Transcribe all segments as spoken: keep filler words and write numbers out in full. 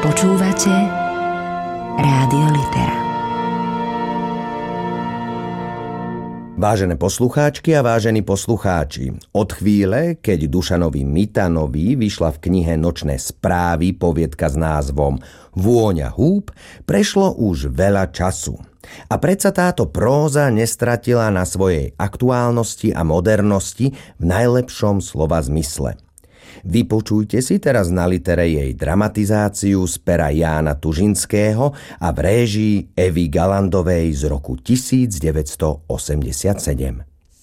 Počúvate Rádio Litera. Vážené poslucháčky a vážení poslucháči, od chvíle, keď Dušanovi Mitanovi vyšla v knihe Nočné správy poviedka s názvom Vôňa húb, prešlo už veľa času. A predsa táto próza nestratila na svojej aktuálnosti a modernosti v najlepšom slova zmysle. Vypočujte si teraz na Litere jej dramatizáciu z pera Jána Tužinského a v réžii Evy Galandovej z roku devätnásťstoosemdesiatsedem.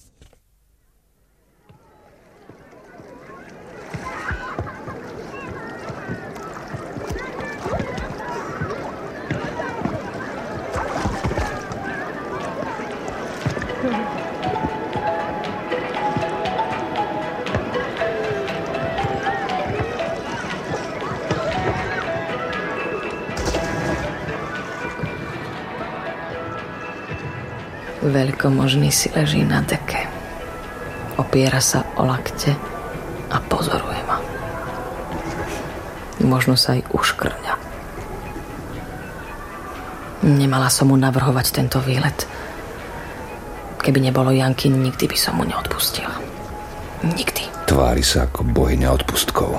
Veľkomožný si leží na deke. Opiera sa o lakte a pozoruje ma. Možno sa aj uškrňa. Nemala som mu navrhovať tento výlet. Keby nebolo Janky, nikdy by som mu neodpustila. Nikdy. Tvári sa ako bohyňa odpustkov.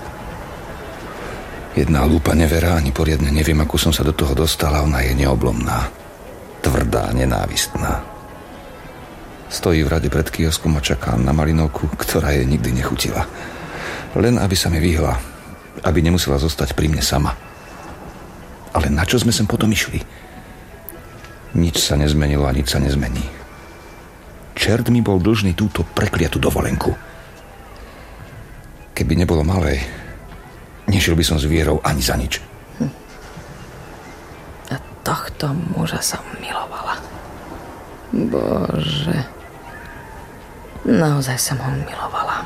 Jedna hlúpa nevera, ani poriadne neviem, ako som sa do toho dostala. Ona je neoblomná. Tvrdá, nenávistná. Stojí v rade pred kioskom a čaká na malinovku, ktorá jej nikdy nechutila. Len aby sa mi vyhla, aby nemusela zostať pri mne sama. Ale na čo sme sem potom išli? Nič sa nezmenilo a nič sa nezmení. Čert mi bol dlžný túto prekliatú dovolenku. Keby nebolo malej, nešiel by som s Vierou ani za nič. Tohto muža som milovala. Bože. Naozaj som ho milovala.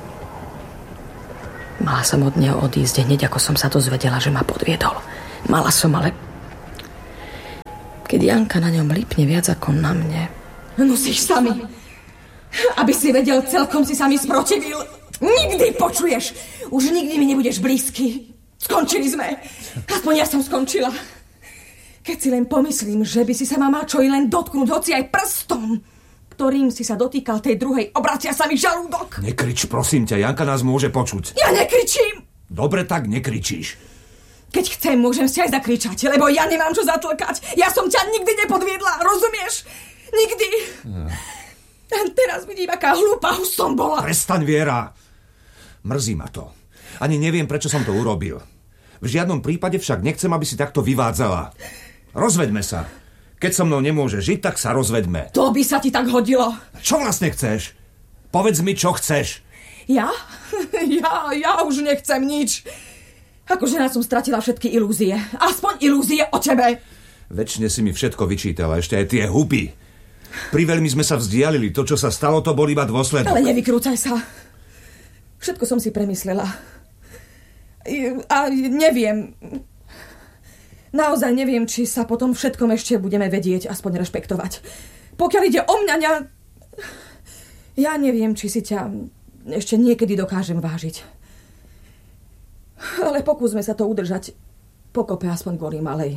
Mala som od neho odísť hneď, ako som sa dozvedela, že ma podviedol. Mala som, ale keď Janka na ňom lípne viac ako na mne. Musíš sami. Aby si vedel, celkom si sami sprotivil. Nikdy, počuješ? Už nikdy mi nebudeš blízky. Skončili sme. Aspoň ja som skončila. Keď si len pomyslím, že by si sa ma mal čo i len dotknúť, hoci aj prstom, ktorým si sa dotýkal tej druhej, obracia sa mi žalúdok. Nekrič, prosím ťa, Janka nás môže počuť. Ja nekričím! Dobre, tak nekričíš. Keď chcem, môžem si aj zakričať, lebo ja nemám čo zatlkať. Ja som ťa nikdy nepodviedla, rozumieš? Nikdy. Ja. A teraz vidím, aká hlúpa už som bola. Prestaň, Viera. Mrzí ma to. Ani neviem, prečo som to urobil. V žiadnom prípade však nechcem, aby si takto vyvádzala. Rozveďme sa. Keď so mnou nemôže žiť, tak sa rozveďme. To by sa ti tak hodilo. Čo vlastne chceš? Povedz mi, čo chceš. Ja? Ja, ja už nechcem nič. Ako žena som stratila všetky ilúzie. Aspoň ilúzie o tebe. Večne si mi všetko vyčítala, ešte aj tie huby. Priveľmi sme sa vzdialili. To, čo sa stalo, to bol iba dôsledok. Ale nevykrúcaj sa. Všetko som si premyslela. A neviem... Naozaj neviem, či sa potom všetkom ešte budeme vedieť, aspoň rešpektovať. Pokiaľ ide o mňa, ja, ja neviem, či si ťa ešte niekedy dokážem vážiť. Ale pokúsme sa to udržať pokope aspoň kvôli malej.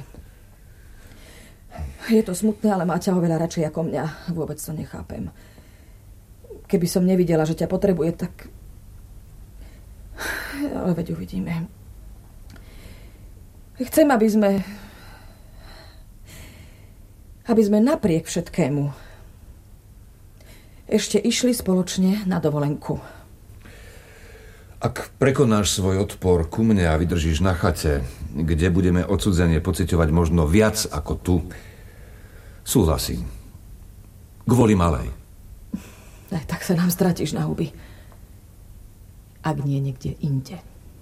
Je to smutné, ale má ťa oveľa radšej ako mňa. Vôbec to nechápem. Keby som nevidela, že ťa potrebuje, tak... Ale veď uvidíme. Chcem, aby sme... aby sme napriek všetkému ešte išli spoločne na dovolenku. Ak prekonáš svoj odpor ku mne a vydržíš na chate, kde budeme odsudzenie pociťovať možno viac ako tu, súhlasím. Kvôli malej. Aj tak sa nám stratíš na huby. Ak nie niekde inde.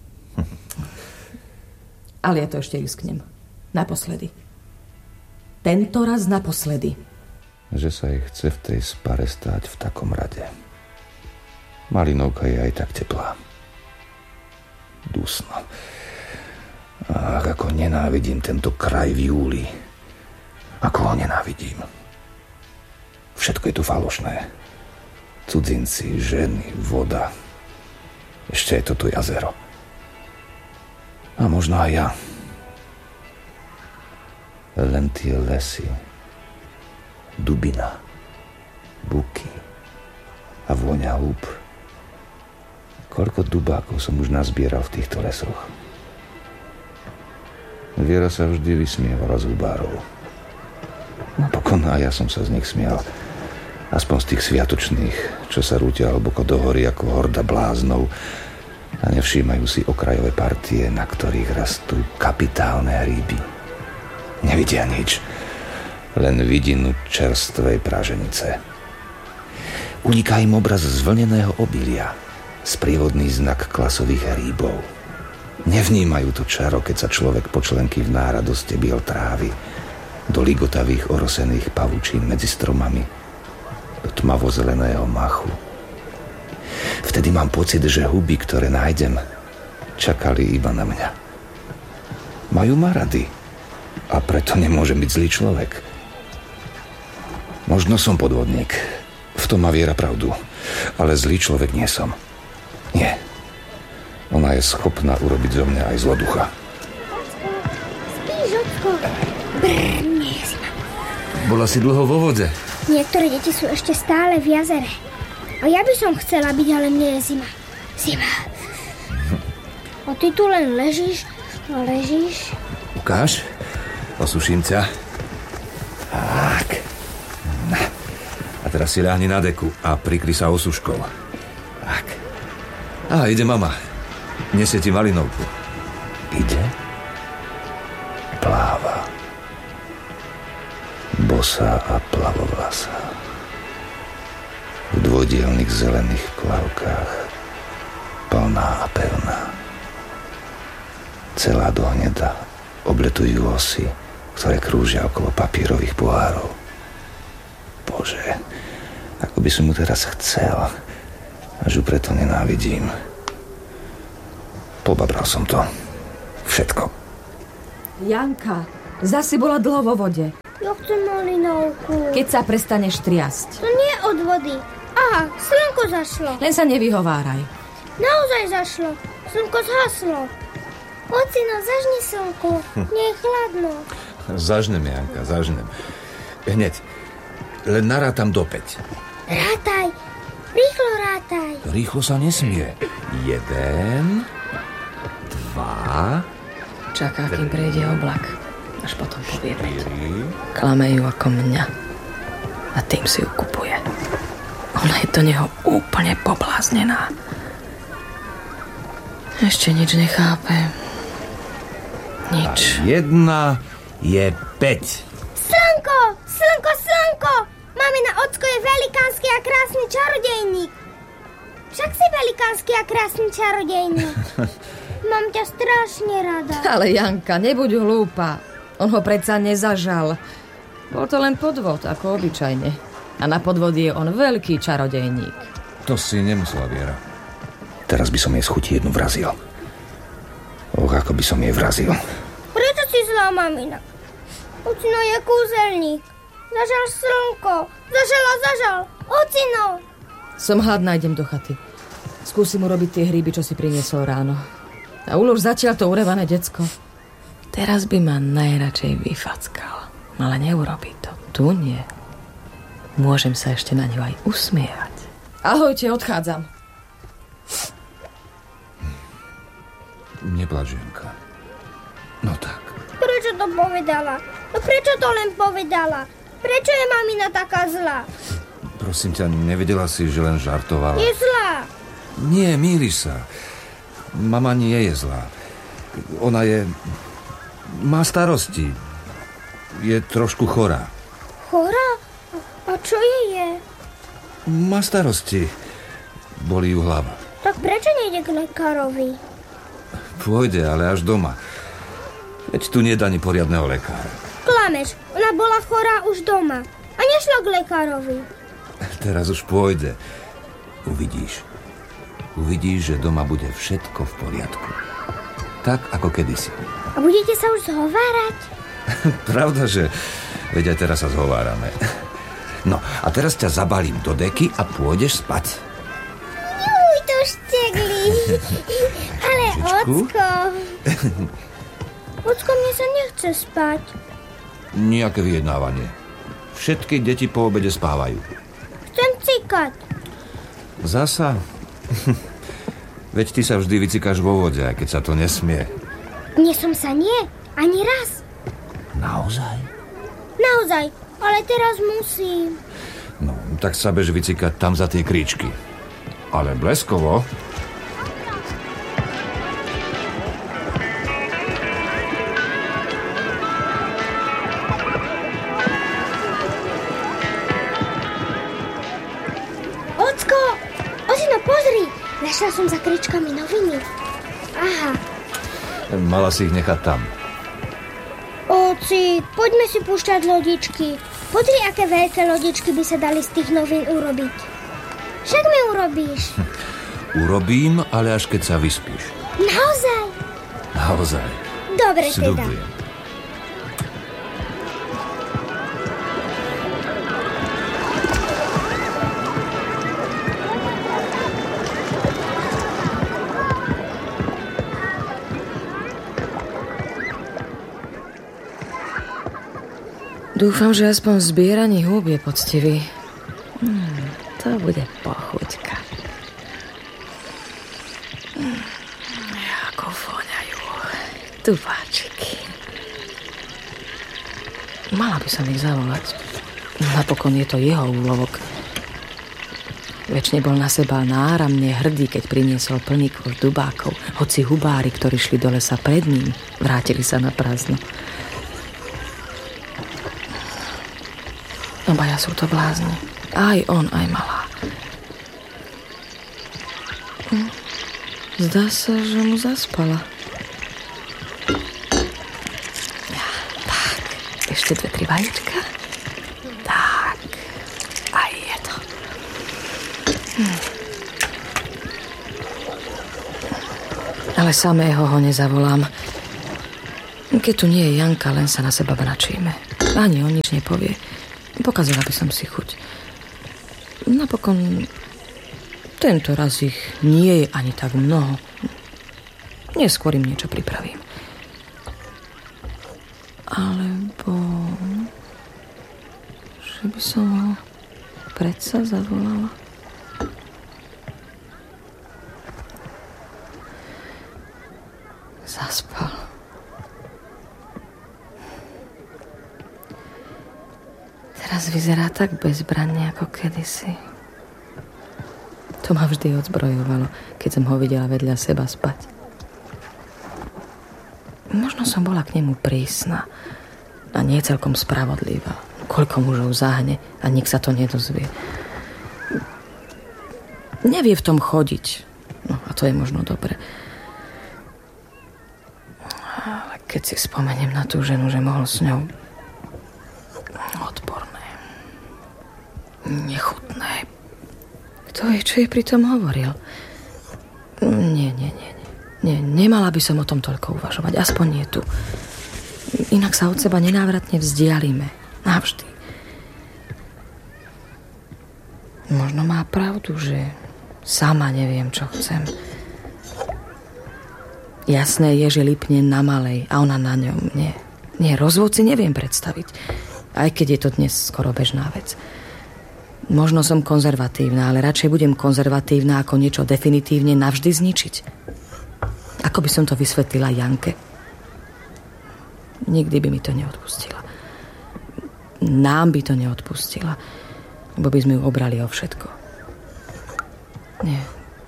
Ale ja to ešte risknem. Naposledy. Tento raz naposledy. Že sa jej chce v tej spare stáť v takom rade. Malinovka je aj tak teplá. Dusno. Ach, ako nenávidím tento kraj v júli. Ako ho nenávidím. Všetko je tu falošné. Cudzinci, ženy, voda. Ešte je to tu jazero. A možno aj ja. Len tie lesy. Dubina. Buky. A vôňa húb. Koľko dubákov som už nazbieral v týchto lesoch. Viera sa vždy vysmievala z hubárov. Napokon a ja som sa z nich smial. Aspoň z tých sviatočných, čo sa rútia hlboko do hory ako horda bláznov a nevšímajú si okrajové partie, na ktorých rastú kapitálne hríby. Nevidia nič, len vidinu čerstvej praženice. Uniká im obraz zvlneného obilia, sprievodný znak klasových hríbov. Nevnímajú to čaro, keď sa človek počlenky v náradoste biel trávy, do ligotavých orosených pavučín medzi stromami, do tmavo-zeleného machu. Vtedy mám pocit, že huby, ktoré nájdem, čakali iba na mňa. Majú ma rady a preto nemôžem byť zlý človek. Možno som podvodník, v tom má Viera pravdu, ale zlý človek nie som. Nie. Ona je schopná urobiť zo mňa aj zloducha. Spíš, Ocko? Brr, nie je zima. Bola si dlho vo vode. Niektoré deti sú ešte stále v jazere. A ja by som chcela byť, ale mne je zima. Zima. A ty tu len ležíš a ležíš. Ukáž? Osuším ťa. Tak. A teraz si ľahni na deku a prikry sa osuškou. Tak. Á, ide mama. Nesie ti malinovku. Ide? Pláva. Bosá a plavovlasá. V dvojdielnych zelených plavkách. Plná a pevná. Celá do hneda obletujú osy, ktoré krúžia okolo papierových pohárov. Bože, ako by som mu teraz chcel, až ju preto nenávidím. Pobabral som to. Všetko. Janka, zasi bola dlho vo vode. Ja chcem malinovku. Keď sa prestaneš triasť. To nie od vody. Aha, slnko zašlo. Len sa nevyhováraj. Naozaj zašlo. Slnko zhaslo. Ocino, zažni slnko. Nie je chladno. Zažnem, Janka, zažnem. Hneď. Len narátam do päť. Rátaj. Rýchlo rátaj. Rýchlo sa nesmie. Jeden... Dva... Čaká, kým prejde oblak. Až potom povie päť. Klame ju ako mňa. A tým si ju kupuje. Ona je do neho úplne pobláznená. Ešte nič nechápe. Nič. A jedna je päť. Slnko! Slnko, slnko! Mamina, ocko je velikánsky a krásny čarodejník. Však si velikánsky a krásny čarodejník. Mám ťa strašne rada. Ale Janka, nebuď hlúpa. On ho predsa nezažal. Bol to len podvod, ako obyčajne. A na podvod je on veľký čarodejník. To si nemusela, Viera. Teraz by som jej z chuti jednu vrazil. Och, ako by som jej vrazil. Prečo si zlá, mamina? Ocino je kúzelník. Zažal slnko. Zažal a zažal. Ocino! Som hladná, idem do chaty. Skúsim urobiť tie hríby, čo si priniesol ráno. A ulož zatiaľ to urevané decko. Teraz by ma najradšej vyfackal. Ale neurobí to. Tu nie. Môžem sa ešte na ňu aj usmievať. Ahojte, odchádzam. Nepláč, Janka. No tak. Prečo to povedala? No prečo to len povedala? Prečo je mamina taká zlá? Prosím ťa, nevedela si, že len žartovala? Je zlá. Nie, mýliš sa. Mama nie je zlá. Ona je... Má starosti. Je trošku chorá. Chorá? A čo jej je? Má starosti. Bolí ju hlava. Tak prečo nejde k lekárovi? Pôjde, ale až doma. Veď tu nie dá ani poriadneho lekára. Klameš, ona bola chorá už doma. A nešla k lekárovi. Teraz už pôjde. Uvidíš. Uvidíš, že doma bude všetko v poriadku. Tak, ako kedysi. A budete sa už zhovárať? Pravda, že... Veď aj teraz sa zhovárame. No, a teraz ťa zabalím do deky a pôjdeš spať. Juj, to štegli. Ale Trošičku. ocko... Ocko, mne sa nechce spať. Nijaké vyjednávanie. Všetky deti po obede spávajú. Chcem cikať. Zasa? Veď ty sa vždy vycikáš vo vode, aj keď sa to nesmie. Nie som sa nie, ani raz. Naozaj? Naozaj, ale teraz musím. No, tak sa bež vycikať tam za tie kríčky. Ale bleskovo. Ocko, Ocino, pozri. Našla som za kríčkami noviny. Aha. Mala si ich nechať tam. Oci, poďme si púšťať lodičky. Pozri, aké veľké lodičky by sa dali z tých novín urobiť. Však mi urobíš. Urobím, ale až keď sa vyspíš. Naozaj? Naozaj. Dobre teda. Sľubujem. Dúfam, že aspoň v zbieraní húb je poctivý. Hmm, to bude pochuťka. Hmm, ako voňajú tupáčiky. Mala by som ich zavolať. Napokon je to jeho úlovok. Večne bol na seba náramne hrdý, keď priniesol plný koš dubákov, hoci hubári, ktorí šli do lesa pred ním, vrátili sa na prázdno. Obaja sú to blázni. Aj on, aj malá. Zdá sa, že mu zaspala. Tak, ešte dve, tri vajíčka. Tak, aj je to. Hm. Ale samého ho nezavolám. Keď tu nie je Janka, len sa na seba mračíme. Ani on nič nepovie. Pokazila by som si chuť. Napokon tento raz ich nie je ani tak mnoho. Neskôr im niečo pripravím. Alebo že by som ho predsa zavolala. Zaspal. Teraz vyzerá tak bezbranne, ako kedysi. To ma vždy odzbrojovalo, keď som ho videla vedľa seba spať. Možno som bola k nemu prísna a nie celkom spravodlivá. Koľko mužov zahne a nik sa to nedozvie. Nevie v tom chodiť. No a to je možno dobre. Ale keď si spomeniem na tú ženu, že mohol s ňou odporné, nechutné. Kto je, čo je pri tom hovoril? Nie, nie, nie, nie. Nie, nemala by som o tom toľko uvažovať. Aspoň nie tu. Inak sa od seba nenávratne vzdialíme. Navždy. Možno má pravdu, že sama neviem, čo chcem. Jasné je, že lipne na malej a ona na ňom. Nie. Nie, rozvod si neviem predstaviť. Aj keď je to dnes skoro bežná vec. Možno som konzervatívna, ale radšej budem konzervatívna ako niečo definitívne navždy zničiť. Ako by som to vysvetlila Janke? Nikdy by mi to neodpustila. Nám by to neodpustila, lebo by sme ju obrali o všetko. Nie.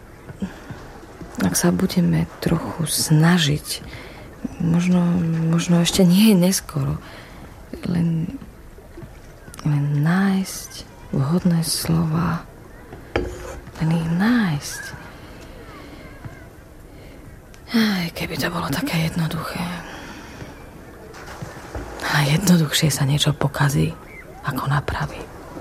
Ak sa budeme trochu snažiť, možno, možno ešte nie je neskoro, len, len nájsť vhodné slova, len ich nájsť. Aj keby to bolo také jednoduché. A jednoduchšie sa niečo pokazí, ako napraví.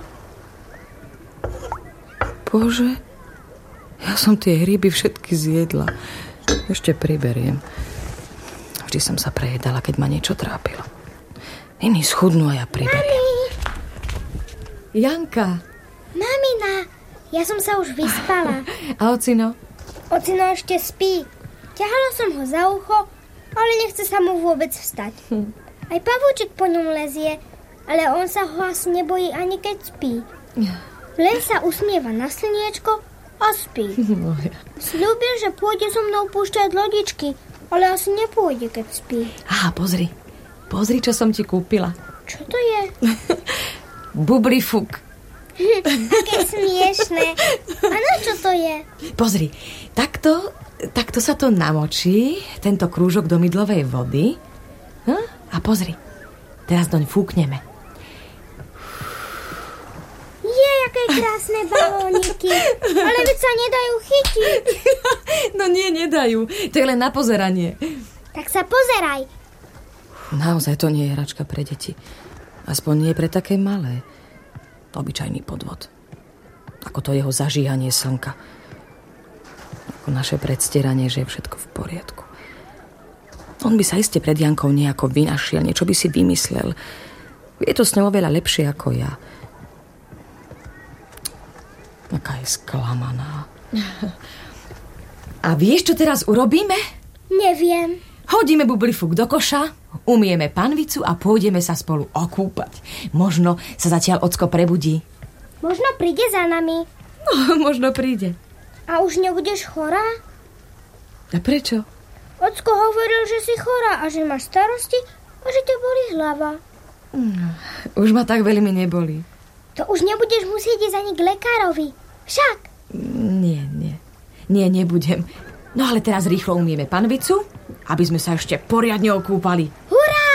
Bože, ja som tie hríby všetky zjedla. Ešte priberiem. Vždy som sa prejedala, keď ma niečo trápilo. Iní schudnú a ja priberiem. Mami! Janka! Mamina, ja som sa už vyspala. A ocino? Ocino ešte spí. Ťahala som ho za ucho, ale nechce sa mu vôbec vstať. Hm. Aj pavúčik po ňom lezie, ale on sa ho asi nebojí ani keď spí. Len sa usmieva na slniečko a spí. Sľúbil, že pôjde so mnou púšťať lodičky, ale asi nepôjde, keď spí. Aha, pozri. Pozri, čo som ti kúpila. Čo to je? Bublifuk. Také smiešné. A na čo to je? Pozri, takto, takto sa to namočí, tento krúžok do mydlovej vody. No? A pozri, teraz doň fúkneme. Je, aké krásne balóniky. Ale veď sa nedajú chytiť. No nie, nedajú. To je len na pozeranie. Tak sa pozeraj. Naozaj to nie je hračka pre deti. Aspoň nie pre také malé. Obyčajný podvod. Ako to jeho zažíhanie slnka. Ako naše predstieranie, že je všetko v poriadku. On by sa iste pred Jankou nejako vynašiel, niečo by si vymyslel. Je to s ňou oveľa lepšie ako ja. Aká je sklamaná. A vieš, čo teraz urobíme? Neviem. Hodíme bublifuk do koša, umieme panvicu a pôjdeme sa spolu okúpať. Možno sa zatiaľ ocko prebudí. Možno príde za nami. No, možno príde. A už nebudeš chorá? A prečo? Ocko hovoril, že si chorá a že máš starosti a že ťa bolí hlava. No, už ma tak veľmi nebolí. To už nebudeš musieť ísť ani k lekárovi. Však? Nie, nie. Nie, nebudem. No ale teraz rýchlo umieme panvicu, aby sme sa ešte poriadne okúpali. Hurá!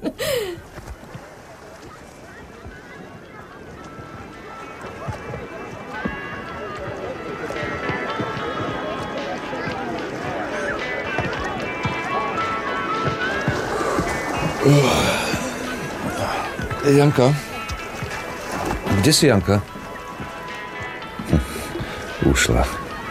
Uh. Janka? Kde si, Janka? Hm. Ušla.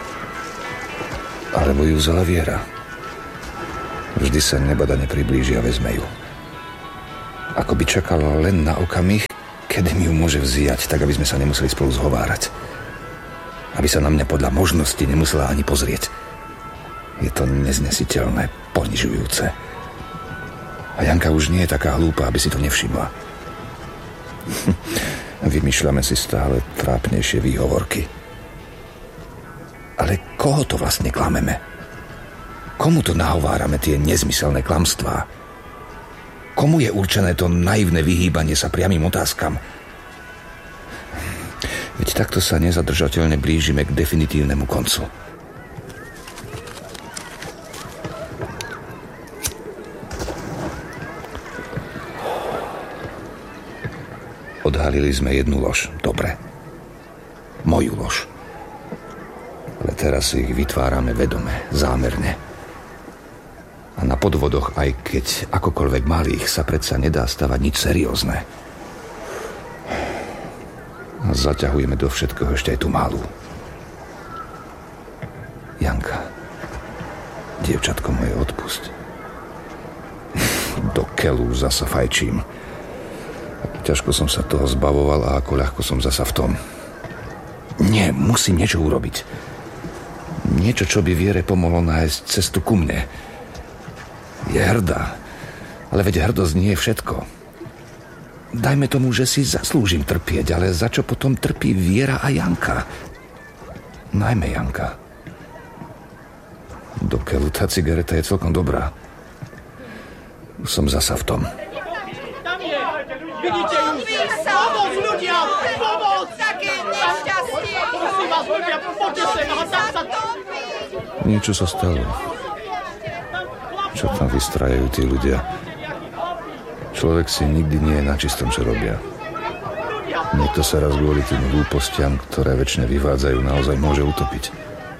Alebo ju vzala Viera. Vždy sa nebadane priblíži a vezme ju. Ako by čakala len na okamih, kedy mi ju môže vziať, tak aby sme sa nemuseli spolu zhovárať. Aby sa na mňa podľa možnosti nemusela ani pozrieť. Je to neznesiteľné, ponižujúce. A Janka už nie je taká hlúpa, aby si to nevšimla. Vymýšľame si stále trápnejšie výhovorky. Ale koho to vlastne klameme? Komu to nahovárame tie nezmyselné klamstvá? Komu je určené to naivné vyhýbanie sa priamym otázkam? Veď takto sa nezadržateľne blížime k definitívnemu koncu. Odhalili sme jednu lož. Dobre. Moju lož. Ale teraz ich vytvárame vedome, zámerne. A na podvodoch, aj keď akokoľvek malých, sa predsa nedá stavať nič seriózne. A zaťahujeme do všetkoho ešte aj tú malú. Janka, dievčatko moje, odpusť. Do keľu zasa fajčím. Ťažko som sa toho zbavoval a ako ľahko som zasa v tom. Nie, musím niečo urobiť. Niečo, čo by Viere pomohlo nájsť cestu ku mne. Je hrdá, ale veď hrdosť nie je všetko. Dajme tomu, že si zaslúžim trpieť, ale za čo potom trpí Viera a Janka? Najmä Janka. Do keľu tá cigareta je celkom dobrá. Už som zasa v tom. Vidíte ju? Pomoc, ľudia! Pomoc! Také nešťastie! Prosím vás, ľudia, poďte sem! Niečo sa stalo. Čo tam vystrajajú tí ľudia? Človek si nikdy nie je na čistom, čo robia. Niekto sa raz kvôli tým hlúpostiam, ktoré väčšine vyvádzajú, naozaj môže utopiť.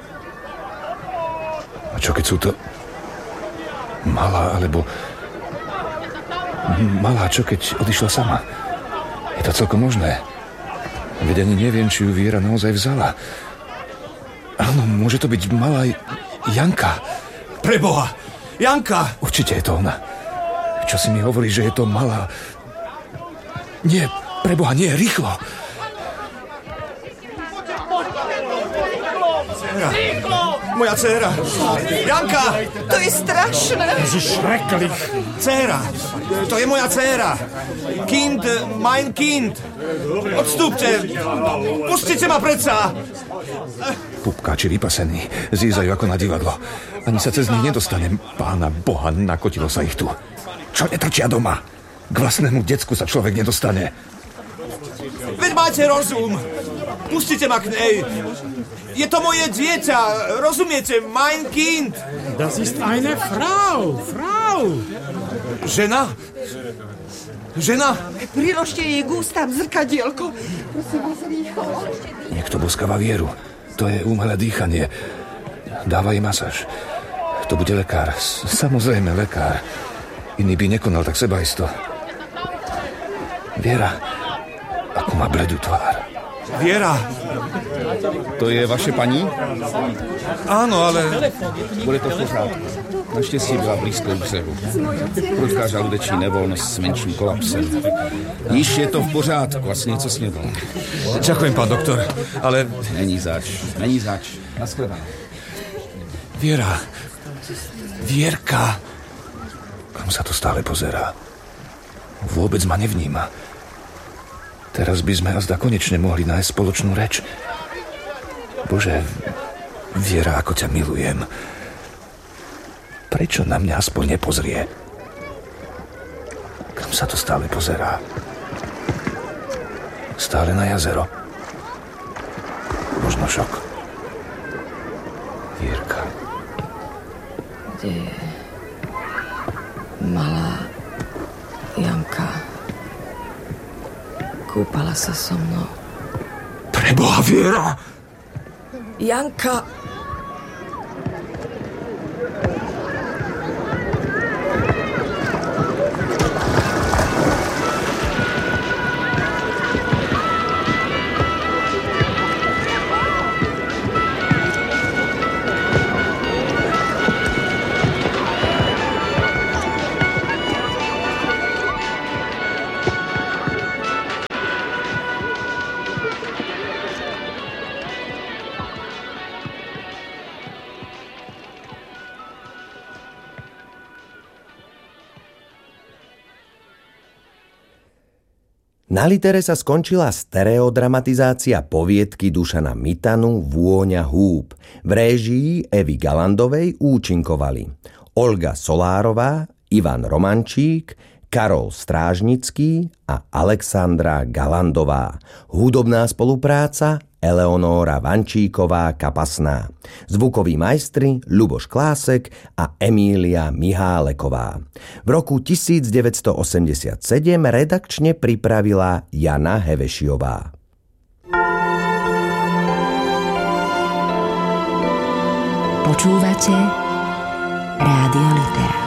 A čo keď sú to malá, alebo malá, čo keď odišla sama? Je to celkom možné. Veď ani neviem, či ju Viera naozaj vzala. Áno, môže to byť malá Janka. Preboha! Janka! Určite je to ona. Čo si mi hovorí, že je to malá... Nie, preboha, nie, rýchlo! Rýchlo! Moja dcéra. Janka! To je strašné. Dcéra. To je moja dcéra. Kind, mein Kind. Odstúpte. Pustite ma predsa. Pupkáči vypasení. Zízajú ako na divadlo. Ani sa cez nich nedostane. Pána Boha, nakotilo sa ich tu. Čo netrčia doma? K vlastnému decku sa človek nedostane. Veď máte rozum. Pustite ma k nej. Je to moje dieťa. Rozumiete? Mein Kind. Das ist eine Frau. Frau. Žena? Žena? Priložte jej k ústam zrkadielko. Niekto boskáva Vieru. To je umelé dýchanie. Dáva jej masáž. To bude lekár. Samozrejme lekár. Iný by nekonal tak sebaisto. Viera, ako má bledú tvár. Viera. To je vaše paní? Áno, ale... Bude to v pořádku. Naštěstí byla blízko k břehu. Prudká žaludeční nevolnost s menším kolapsem. Již je to v pořádku, asi něco snědlo. Ďakujem, pán doktor, ale... Není zač, není zač. Naschledanou. Viera. Vierka. Kam sa to stále pozerá? Vôbec ma nevníma. Teraz by sme azda konečne mohli nájsť spoločnú reč. Bože, Viera, ako ťa milujem. Prečo na mňa aspoň nepozrie? Kam sa to stále pozerá? Stále na jazero. Možno šok. Vierka. Kde je malá Janka? Kúpala sa so mnou. Preboha, Viera! Janka! Na litere sa skončila stereodramatizácia poviedky Dušana Mitanu Vôňa húb. V réžii Evy Galandovej účinkovali Olga Solárová, Ivan Romančík, Karol Strážnický a Alexandra Galandová. Hudobná spolupráca Eleonóra Vančíková-Kapasná. Zvukoví majstri Ľuboš Klásek a Emília Miháleková. V roku devätnásťstoosemdesiatsedem redakčne pripravila Jana Hevešiová. Počúvate Rádio Litera.